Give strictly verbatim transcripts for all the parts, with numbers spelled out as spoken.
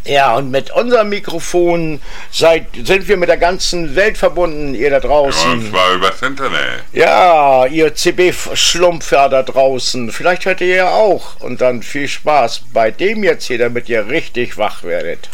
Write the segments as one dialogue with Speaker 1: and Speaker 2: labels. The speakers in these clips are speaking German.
Speaker 1: Ja, und mit unserem Mikrofon seid, sind wir mit der ganzen Welt verbunden, ihr da draußen.
Speaker 2: Ja, und zwar übers Internet.
Speaker 1: Ja, ihr C B-Schlumpfer da draußen. Vielleicht hört ihr ja auch. Und dann viel Spaß bei dem jetzt hier, damit ihr richtig wach werdet.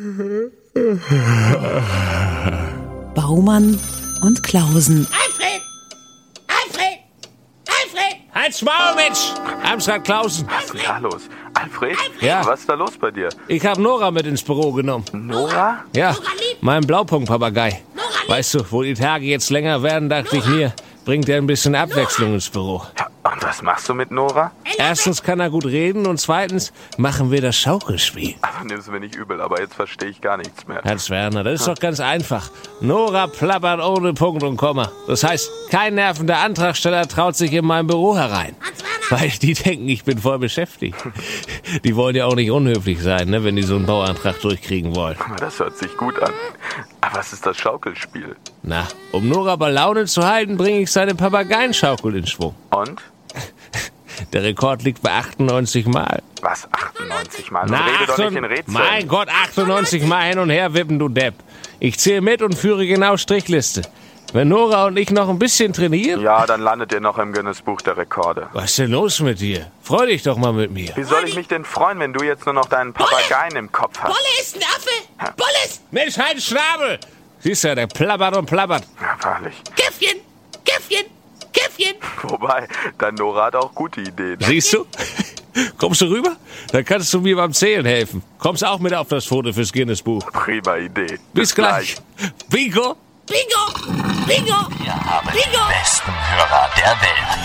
Speaker 3: Baumann und Klausen.
Speaker 4: Alfred! Alfred! Alfred!
Speaker 5: Halt's Maul, Mensch! Amstrad Klausen.
Speaker 6: Was ist denn da los? Alfred?
Speaker 5: Ja.
Speaker 6: Was ist da los bei dir?
Speaker 5: Ich hab Nora mit ins Büro genommen.
Speaker 6: Nora?
Speaker 5: Ja, mein Blaupunkt-Papagei. Weißt du, wo die Tage jetzt länger werden, dachte ich mir, bringt er ein bisschen Abwechslung ins Büro.
Speaker 6: Ja, und was machst du mit Nora?
Speaker 5: Erstens kann er gut reden und zweitens machen wir das Schaukelspiel.
Speaker 6: Ach, nimm's mir nicht übel, aber jetzt verstehe ich gar nichts mehr.
Speaker 5: Hans Werner, das ist doch ganz einfach. Nora plappert ohne Punkt und Komma. Das heißt, kein nervender Antragsteller traut sich in mein Büro herein. Weil die denken, ich bin voll beschäftigt. Die wollen ja auch nicht unhöflich sein, ne, wenn die so einen Bauantrag durchkriegen wollen.
Speaker 6: Das hört sich gut an. Aber was ist das Schaukelspiel?
Speaker 5: Na, um Nora bei Laune zu halten, bringe ich seine Papageienschaukel in Schwung.
Speaker 6: Und?
Speaker 5: Der Rekord liegt bei achtundneunzig Mal.
Speaker 6: Was, achtundneunzig Mal?
Speaker 5: Na,
Speaker 6: rede doch nicht in
Speaker 5: achtund-
Speaker 6: Rätseln.
Speaker 5: Mein Gott, achtundneunzig Mal hin und her wippen, du Depp. Ich zähle mit und führe genau Strichliste. Wenn Nora und ich noch ein bisschen trainieren...
Speaker 6: Ja, dann landet ihr noch im Guinness-Buch der Rekorde.
Speaker 5: Was ist denn los mit dir? Freu dich doch mal mit mir.
Speaker 6: Wie soll ich mich denn freuen, wenn du jetzt nur noch deinen Papageien im Kopf hast?
Speaker 4: Bolle ist ein Affe! Bolle ist...
Speaker 5: Mensch, halt Schnabel! Siehst du, der plappert und plappert.
Speaker 6: Ja, wahrlich.
Speaker 4: Käffchen! Käffchen! Käffchen!
Speaker 6: Wobei, dein Nora hat auch gute Ideen.
Speaker 5: Siehst du? Kommst du rüber? Dann kannst du mir beim Zählen helfen. Kommst auch mit auf das Foto fürs Guinness-Buch.
Speaker 6: Prima Idee.
Speaker 5: Bis gleich. Bingo!
Speaker 4: Bingo! Bingo!
Speaker 7: Wir haben
Speaker 4: Bingo!
Speaker 7: die besten Hörer der Welt.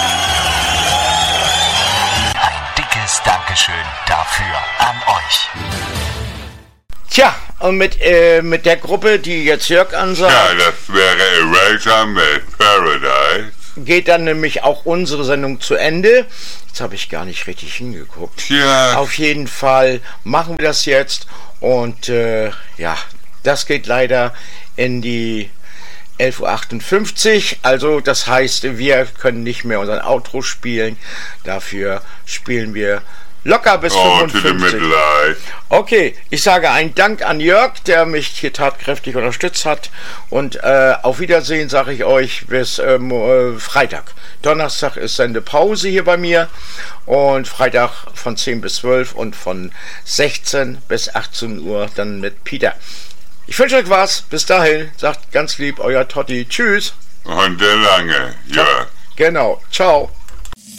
Speaker 7: Ein dickes Dankeschön dafür an euch.
Speaker 1: Tja, und mit, äh, mit der Gruppe, die jetzt Jörg ansagt,
Speaker 2: Ja, das wäre Eraser mit Paradise.
Speaker 1: geht dann nämlich auch unsere Sendung zu Ende. Jetzt habe ich gar nicht richtig hingeguckt.
Speaker 2: Ja,
Speaker 1: Auf jeden Fall machen wir das jetzt. Und äh, ja, das geht leider in die elf Uhr achtundfünfzig. Also das heißt, wir können nicht mehr unseren Outro spielen. Dafür spielen wir locker bis
Speaker 2: oh, to the
Speaker 1: fünfundfünfzig.
Speaker 2: midlight.
Speaker 1: Okay, ich sage einen Dank an Jörg, der mich hier tatkräftig unterstützt hat. Und äh, auf Wiedersehen sage ich euch bis ähm, äh, Freitag. Donnerstag ist Sendepause hier bei mir. Und Freitag von zehn bis zwölf und von sechzehn bis achtzehn Uhr dann mit Peter. Ich wünsche euch was. Bis dahin. Sagt ganz lieb, euer Totti. Tschüss.
Speaker 2: Und der Lange, ja.
Speaker 1: Genau. Ciao.